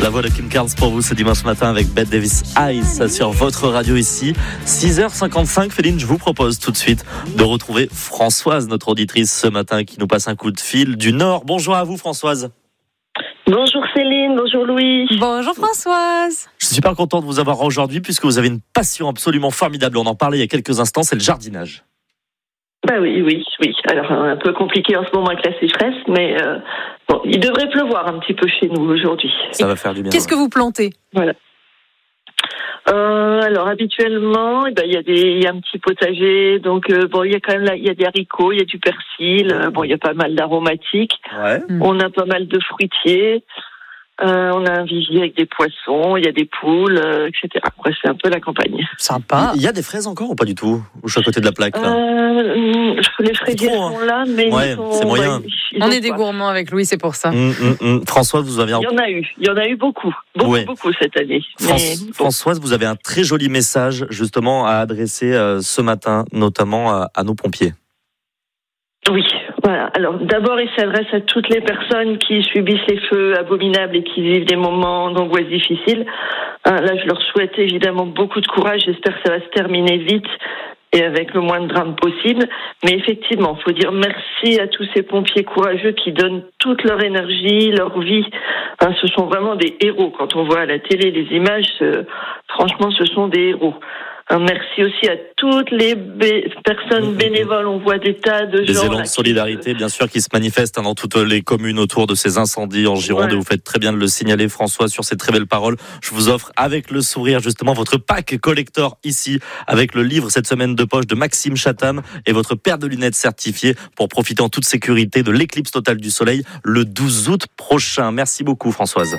La voix de Kim Carnes pour vous ce dimanche matin avec Bette Davis Eyes sur votre radio ici. 6h55, Féline, je vous propose tout de suite de retrouver Françoise, notre auditrice ce matin, qui nous passe un coup de fil du Nord. Bonjour à vous, Françoise. Bonjour Céline, bonjour Louis. Bonjour Françoise. Je suis super content de vous avoir aujourd'hui puisque vous avez une passion absolument formidable. On en parlait il y a quelques instants, c'est le jardinage. Bah oui. Alors un peu compliqué en ce moment avec la sécheresse, mais bon, il devrait pleuvoir un petit peu chez nous aujourd'hui. Ça va faire du bien. Qu'est-ce que vous plantez ? Voilà. Alors habituellement, il y a un petit potager, donc il y a quand même il y a des haricots, il y a du persil, il y a pas mal d'aromatiques. Ouais. On a pas mal de fruitiers. On a un vivier avec des poissons, il y a des poules, etc. Après, c'est un peu la campagne. Sympa. Il y a des fraises encore ou pas du tout ? Je suis à côté de la plaque là. Les fraisiers sont là, mais c'est moyen. On est des gourmands avec Louis, c'est pour ça. Françoise, vous avez Il y en a eu beaucoup cette année. Françoise, vous avez un très joli message justement à adresser ce matin, notamment à nos pompiers. Oui, voilà. Alors d'abord, il s'adresse à toutes les personnes qui subissent les feux abominables et qui vivent des moments d'angoisse difficiles. Là, je leur souhaite évidemment beaucoup de courage. J'espère que ça va se terminer vite et avec le moins de drames possible. Mais effectivement, il faut dire merci à tous ces pompiers courageux qui donnent toute leur énergie, leur vie. Ce sont vraiment des héros. Quand on voit à la télé les images, franchement, ce sont des héros. Merci aussi à toutes les personnes bénévoles. On voit des tas de gens. Des élans de solidarité, bien sûr, qui se manifestent dans toutes les communes autour de ces incendies en Gironde. Ouais. Et vous faites très bien de le signaler, François, sur ces très belles paroles. Je vous offre, avec le sourire, justement, votre pack collector ici, avec le livre cette semaine de poche de Maxime Chatham et votre paire de lunettes certifiées pour profiter en toute sécurité de l'éclipse totale du soleil le 12 août prochain. Merci beaucoup, Françoise.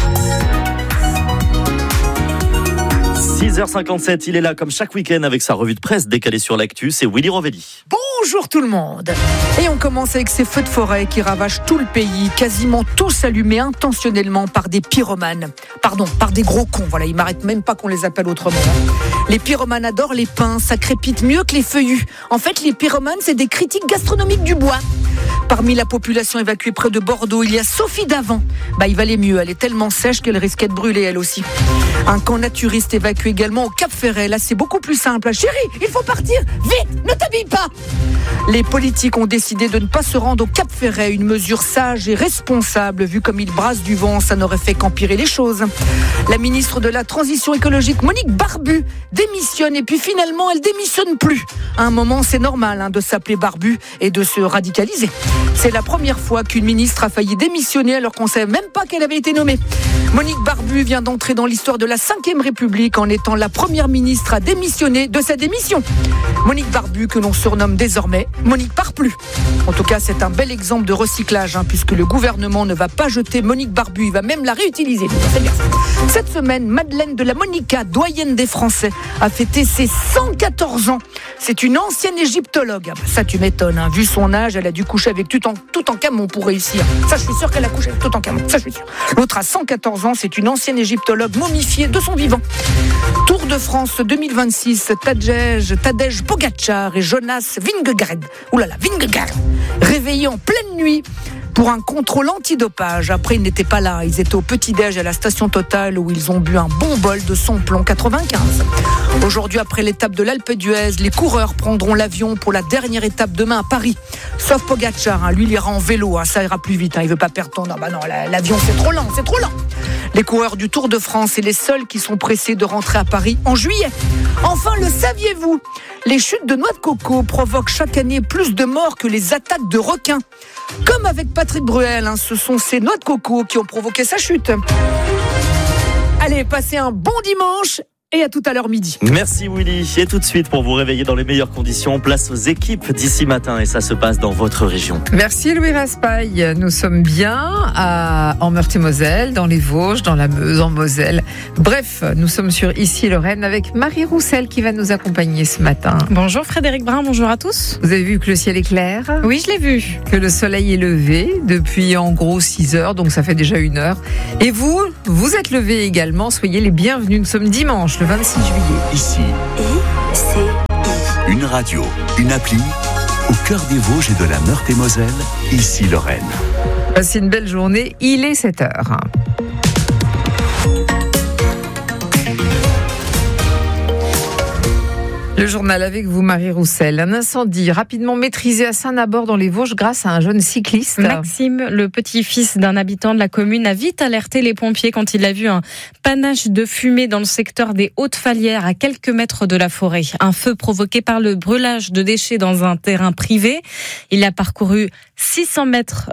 6h57, il est là comme chaque week-end avec sa revue de presse décalée sur l'actu, c'est Willy Rovelli. Bonjour tout le monde. Et on commence avec ces feux de forêt qui ravagent tout le pays, quasiment tous allumés intentionnellement par des pyromanes. Par des gros cons, voilà, ils m'arrêtent même pas qu'on les appelle autrement. Les pyromanes adorent les pins, ça crépite mieux que les feuillus. En fait, les pyromanes, c'est des critiques gastronomiques du bois. Parmi la population évacuée près de Bordeaux, il y a Sophie Davant. Il valait mieux, elle est tellement sèche qu'elle risquait de brûler elle aussi. Un camp naturiste évacué également au Cap Ferret. Là, c'est beaucoup plus simple. Chérie, il faut partir, vite, ne t'habille pas. Les politiques ont décidé de ne pas se rendre au Cap Ferret, une mesure sage et responsable. Vu comme il brasse du vent, ça n'aurait fait qu'empirer les choses. La ministre de la Transition écologique, Monique Barbu, démissionne et puis finalement, elle démissionne plus. À un moment, c'est normal de s'appeler Barbu et de se radicaliser. C'est la première fois qu'une ministre a failli démissionner alors qu'on ne savait même pas qu'elle avait été nommée. Monique Barbu vient d'entrer dans l'histoire de la 5e République en étant la première ministre à démissionner de sa démission. Monique Barbu, que l'on surnomme désormais Monique Parplu. En tout cas, c'est un bel exemple de recyclage, puisque le gouvernement ne va pas jeter Monique Barbu, il va même la réutiliser. C'est bien. Cette semaine, Madeleine de la Monica, doyenne des Français, a fêté ses 114 ans. C'est une ancienne égyptologue. Ça, tu m'étonnes. Vu son âge, elle a dû coucher avec Toutankhamon pour réussir. Ça, je suis sûr qu'elle a couché avec Toutankhamon. Ça, je suis sûr. L'autre a 114 ans. C'est une ancienne égyptologue momifiée de son vivant. Tour de France 2026. Tadej Pogacar et Jonas Vingegaard. Vingegaard. Réveillés en pleine nuit pour un contrôle antidopage. Après, ils n'étaient pas là. Ils étaient au petit-déj à la station Total où ils ont bu un bon bol de Samplon 95. Aujourd'hui, après l'étape de l'Alpe d'Huez, les coureurs prendront l'avion pour la dernière étape demain à Paris. Sauf Pogacar, lui, il ira en vélo. Ça ira plus vite. Il veut pas perdre ton... Non, l'avion, c'est trop lent. Les coureurs du Tour de France, c'est les seuls qui sont pressés de rentrer à Paris en juillet. Enfin, le saviez-vous ? Les chutes de noix de coco provoquent chaque année plus de morts que les attaques de requins. Comme avec Patrick Bruel, ce sont ces noix de coco qui ont provoqué sa chute. Allez, passez un bon dimanche et à tout à l'heure midi. Merci Willy. Et tout de suite, pour vous réveiller dans les meilleures conditions, place aux équipes d'ici matin et ça se passe dans votre région. Merci Louis Raspail. Nous sommes bien en Meurthe-et-Moselle, dans les Vosges, dans la Meuse, en Moselle. Bref, nous sommes sur Issy-Lorraine avec Marie Roussel qui va nous accompagner ce matin. Bonjour Frédéric Brun, bonjour à tous. Vous avez vu que le ciel est clair ? Oui, je l'ai vu. Que le soleil est levé depuis en gros 6 heures, donc ça fait déjà 1 heure. Et vous êtes levés également, soyez les bienvenus. Nous sommes dimanche, le 26 juillet. Ici, une radio, une appli, au cœur des Vosges et de la Meurthe-et-Moselle, Issy-Lorraine. Passez une belle journée, il est 7 heures. Le journal avec vous, Marie Roussel. Un incendie rapidement maîtrisé à Saint-Nabord dans les Vosges grâce à un jeune cycliste. Maxime, le petit-fils d'un habitant de la commune, a vite alerté les pompiers quand il a vu un panache de fumée dans le secteur des Hautes-Falières, à quelques mètres de la forêt. Un feu provoqué par le brûlage de déchets dans un terrain privé. Il a parcouru 600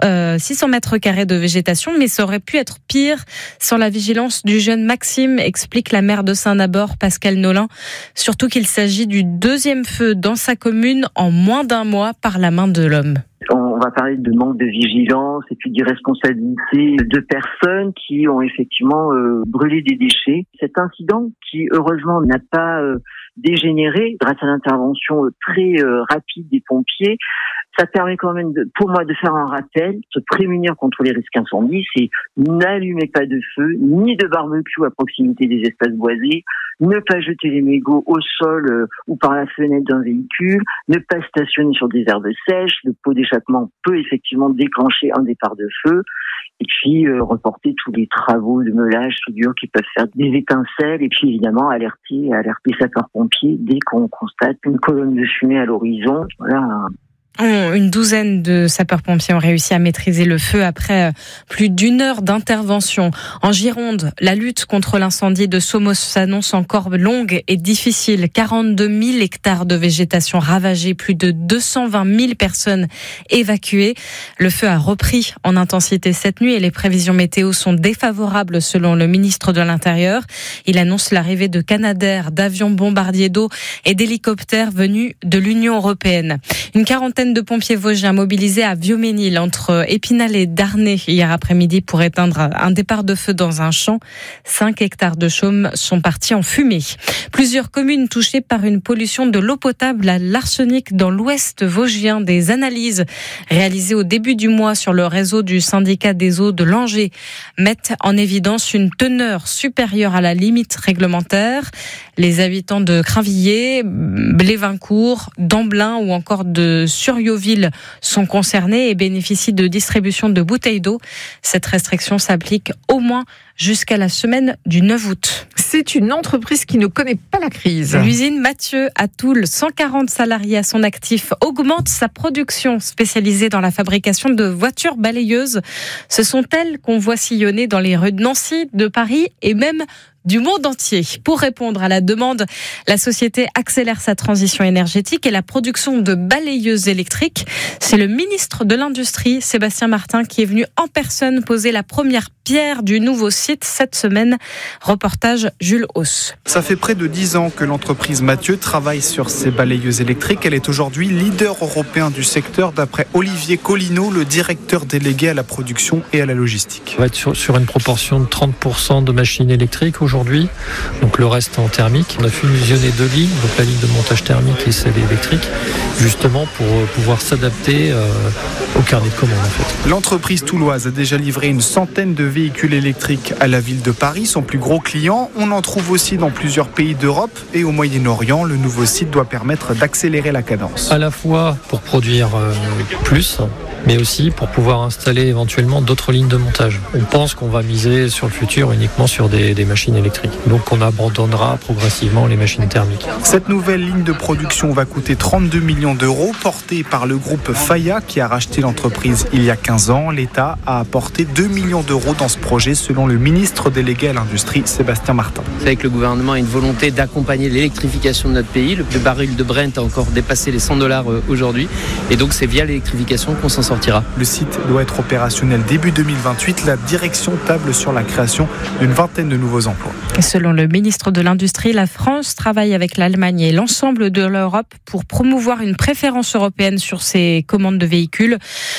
mètres carrés de végétation, mais ça aurait pu être pire. Sur la vigilance du jeune Maxime, explique la maire de Saint-Nabord, Pascale Nolin. Surtout qu'il s'agit du deuxième feu dans sa commune en moins d'un mois par la main de l'homme. On va parler de manque de vigilance et puis d'irresponsabilité de personnes qui ont effectivement brûlé des déchets. Cet incident qui heureusement n'a pas dégénéré grâce à l'intervention très rapide des pompiers, ça permet quand même pour moi de faire un rappel, se prémunir contre les risques incendies, c'est n'allumez pas de feu, ni de barbecue à proximité des espaces boisés, ne pas jeter les mégots au sol ou par la fenêtre d'un véhicule, ne pas stationner sur des herbes sèches, le pot d'échappement peut effectivement déclencher un départ de feu, et puis reporter tous les travaux de meulage, soudure qui peuvent faire des étincelles, et puis évidemment alerter sapeurs-pompiers dès qu'on constate une colonne de fumée à l'horizon. Voilà. Une douzaine de sapeurs-pompiers ont réussi à maîtriser le feu après plus d'une heure d'intervention. En Gironde, la lutte contre l'incendie de Somos s'annonce encore longue et difficile. 42 000 hectares de végétation ravagés, plus de 220 000 personnes évacuées. Le feu a repris en intensité cette nuit et les prévisions météo sont défavorables selon le ministre de l'Intérieur. Il annonce l'arrivée de Canadair, d'avions bombardiers d'eau et d'hélicoptères venus de l'Union européenne. Une quarantaine de pompiers vosgiens mobilisés à Viauménil entre Épinal et Darney hier après-midi pour éteindre un départ de feu dans un champ. 5 hectares de chaume sont partis en fumée. Plusieurs communes touchées par une pollution de l'eau potable à l'arsenic dans l'ouest vosgien. Des analyses réalisées au début du mois sur le réseau du syndicat des eaux de Langeais mettent en évidence une teneur supérieure à la limite réglementaire. Les habitants de Crainvilliers, Blévincourt, d'Amblin ou encore de Surrioville sont concernés et bénéficient de distribution de bouteilles d'eau. Cette restriction s'applique au moins jusqu'à la semaine du 9 août. C'est une entreprise qui ne connaît pas la crise. L'usine Mathieu à Toul, 140 salariés à son actif, augmente sa production spécialisée dans la fabrication de voitures balayeuses. Ce sont elles qu'on voit sillonner dans les rues de Nancy, de Paris et même du monde entier. Pour répondre à la demande, la société accélère sa transition énergétique et la production de balayeuses électriques. C'est le ministre de l'Industrie, Sébastien Martin, qui est venu en personne poser la première pierre du nouveau site cette semaine. Reportage Jules Hauss. Ça fait près de 10 ans que l'entreprise Mathieu travaille sur ces balayeuses électriques. Elle est aujourd'hui leader européen du secteur d'après Olivier Collineau, le directeur délégué à la production et à la logistique. On va être sur une proportion de 30% de machines électriques aujourd'hui, donc le reste en thermique. On a fusionné 2 lignes, donc la ligne de montage thermique et celle électrique, justement pour pouvoir s'adapter au carnet de commande en fait. L'entreprise touloise a déjà livré une centaine de véhicules électriques à la ville de Paris, son plus gros client. On en trouve aussi dans plusieurs pays d'Europe et au Moyen-Orient. Le nouveau site doit permettre d'accélérer la cadence. À la fois pour produire plus, mais aussi pour pouvoir installer éventuellement d'autres lignes de montage. On pense qu'on va miser sur le futur uniquement sur des machines électriques. Donc on abandonnera progressivement les machines thermiques. Cette nouvelle ligne de production va coûter 32 millions d'euros, portée par le groupe Faya qui a racheté l'entreprise il y a 15 ans. L'État a apporté 2 millions d'euros dans ce projet selon le ministre délégué à l'Industrie, Sébastien Martin. C'est vrai que le gouvernement a une volonté d'accompagner l'électrification de notre pays. Le baril de Brent a encore dépassé les $100 aujourd'hui. Et donc c'est via l'électrification qu'on s'en sortira. Le site doit être opérationnel début 2028. La direction table sur la création d'une vingtaine de nouveaux emplois. Selon le ministre de l'Industrie, la France travaille avec l'Allemagne et l'ensemble de l'Europe pour promouvoir une préférence européenne sur ces commandes de véhicules,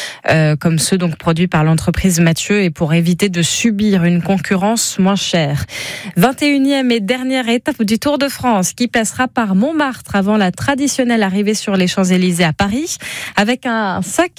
comme ceux donc produits par l'entreprise Mathieu, et pour éviter de subir une concurrence moins chère. 21e et dernière étape du Tour de France qui passera par Montmartre avant la traditionnelle arrivée sur les Champs-Élysées à Paris, avec un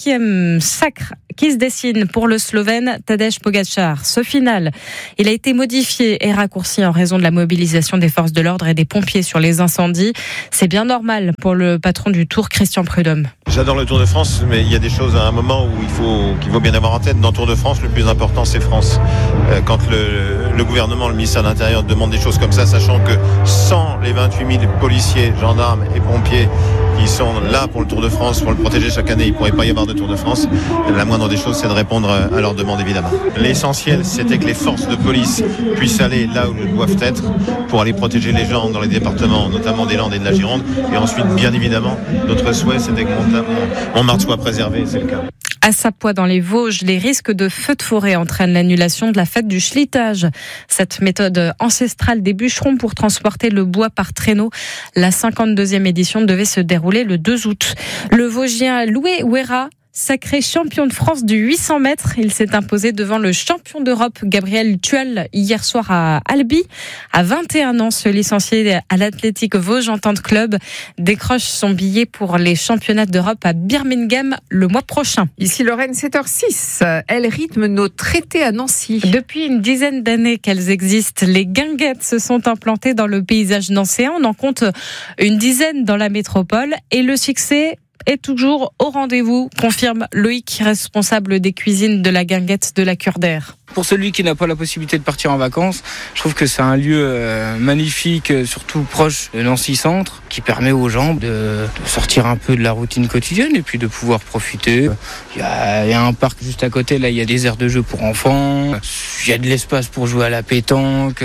5e sacre qui se dessine pour le Slovène Tadej Pogačar. Ce final, il a été modifié et raccourci en raison de la mobilisation des forces de l'ordre et des pompiers sur les incendies. C'est bien normal pour le patron du Tour, Christian Prudhomme. J'adore le Tour de France, mais il y a des choses à un moment où qu'il faut bien avoir en tête. Dans le Tour de France, le plus important, c'est France. Quand le le gouvernement, le ministère de l'Intérieur demande des choses comme ça, sachant que sans les 28 000 policiers, gendarmes et pompiers qui sont là pour le Tour de France, pour le protéger chaque année, il ne pourrait pas y avoir de Tour de France. La moindre des choses, c'est de répondre à leurs demandes, évidemment. L'essentiel, c'était que les forces de police puissent aller là où elles doivent être pour aller protéger les gens dans les départements, notamment des Landes et de la Gironde. Et ensuite, bien évidemment, notre souhait, c'était que Montmartre soit préservé, c'est le cas. À Sapois dans les Vosges, les risques de feux de forêt entraînent l'annulation de la fête du schlitage. Cette méthode ancestrale des bûcherons pour transporter le bois par traîneau, la 52e édition devait se dérouler le 2 août. Le Vosgien Loué Ouera, sacré champion de France du 800 mètres, il s'est imposé devant le champion d'Europe Gabriel Tual hier soir à Albi. À 21 ans, ce licencié à l'Athletic Vosges Entente Club décroche son billet pour les championnats d'Europe à Birmingham le mois prochain. Ici Lorraine, 7h06. Elle rythme nos traités à Nancy. Depuis une dizaine d'années qu'elles existent, les guinguettes se sont implantées dans le paysage nancéen. On en compte une dizaine dans la métropole et le succès est toujours au rendez-vous, confirme Loïc, responsable des cuisines de la guinguette de la Cure d'Air. Pour celui qui n'a pas la possibilité de partir en vacances, je trouve que c'est un lieu magnifique, surtout proche de Nancy Centre, qui permet aux gens de sortir un peu de la routine quotidienne et puis de pouvoir profiter. Il y a un parc juste à côté, là il y a des aires de jeux pour enfants, il y a de l'espace pour jouer à la pétanque,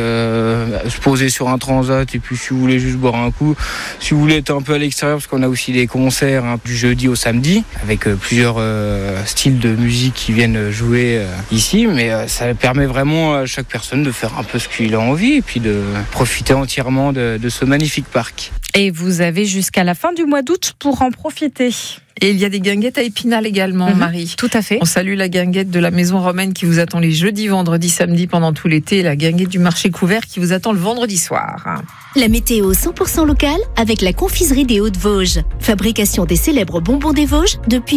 se poser sur un transat et puis si vous voulez juste boire un coup, si vous voulez être un peu à l'extérieur, parce qu'on a aussi des concerts du jeudi au samedi avec plusieurs styles de musique qui viennent jouer ici, mais ça permet vraiment à chaque personne de faire un peu ce qu'il a envie et puis de profiter entièrement de ce magnifique parc. Et vous avez jusqu'à la fin du mois d'août pour en profiter. Et il y a des guinguettes à Épinal également, Marie. Tout à fait. On salue la guinguette de la Maison Romaine qui vous attend les jeudis, vendredis, samedis pendant tout l'été. Et la guinguette du marché couvert qui vous attend le vendredi soir. La météo 100% locale avec la confiserie des Hauts-de-Vosges. Fabrication des célèbres bonbons des Vosges depuis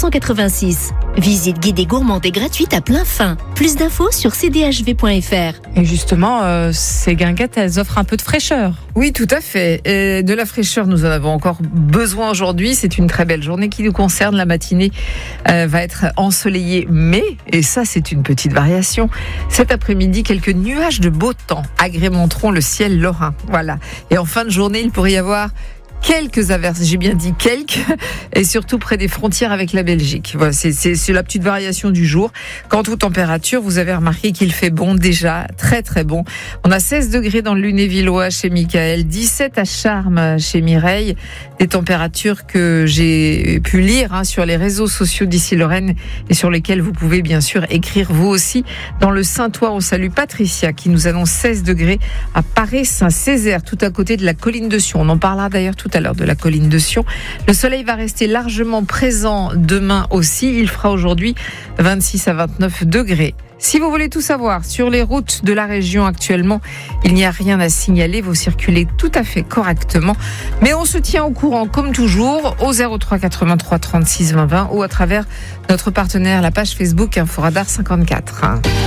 1986. Visite guidée gourmande et gratuite à plein fin. Plus d'infos sur cdhv.fr. Et justement, ces guinguettes, elles offrent un peu de fraîcheur. Oui, tout à fait. Et de la fraîcheur, nous en avons encore besoin aujourd'hui. C'est une très belle journée qui nous concerne. La matinée va être ensoleillée, mais, et ça c'est une petite variation, cet après-midi, quelques nuages de beau temps agrémenteront le ciel lorrain. Voilà. Et en fin de journée, il pourrait y avoir quelques averses, j'ai bien dit quelques, et surtout près des frontières avec la Belgique. Voilà, c'est la petite variation du jour. Quant aux températures, vous avez remarqué qu'il fait bon déjà, très très bon. On a 16 degrés dans le Lunévillois chez Michael, 17 à Charmes chez Mireille, des températures que j'ai pu lire sur les réseaux sociaux d'ici Lorraine et sur lesquels vous pouvez bien sûr écrire vous aussi. Dans le Saint-Ouen, on salue Patricia qui nous annonce 16 degrés à Paris-Saint-Césaire, tout à côté de la colline de Sion. On en parlera d'ailleurs tout à l'heure de la colline de Sion. Le soleil va rester largement présent demain aussi. Il fera aujourd'hui 26 à 29 degrés. Si vous voulez tout savoir sur les routes de la région actuellement, il n'y a rien à signaler. Vous circulez tout à fait correctement. Mais on se tient au courant comme toujours au 03 83 36 20 20 ou à travers notre partenaire, la page Facebook Inforadar 54.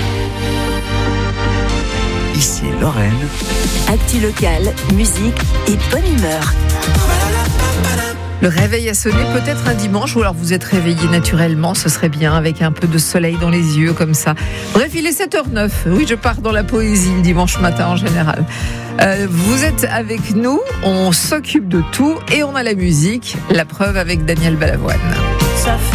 Ici Lorraine. Actu locale, musique et bonne humeur. Le réveil a sonné, peut-être un dimanche, ou alors vous êtes réveillé naturellement, ce serait bien, avec un peu de soleil dans les yeux, comme ça. Bref, il est 7h09. Oui, je pars dans la poésie le dimanche matin en général. Vous êtes avec nous, on s'occupe de tout, et on a la musique, la preuve avec Daniel Balavoine. Ça fait